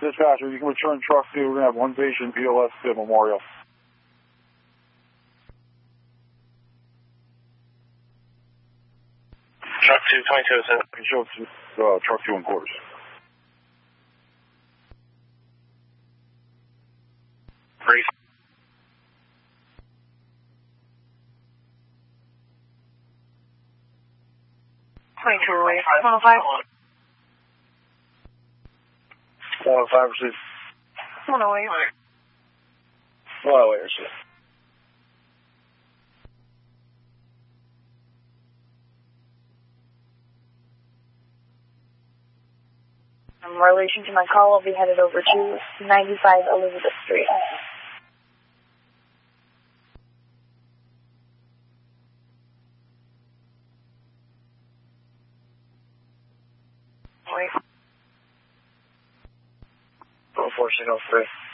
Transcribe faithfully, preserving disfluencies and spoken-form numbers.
Dispatcher, you can return truck two. We're going to have one patient P O S to Memorial. Truck two, twenty-two oh seven. You can show to uh, truck two in quarters. Brief. twenty-two oh eight. one oh five. one oh five, receive. one oh eight. one oh eight, receive. In relation to my call, I'll be headed over to ninety-five Elizabeth Street. four four six oh three.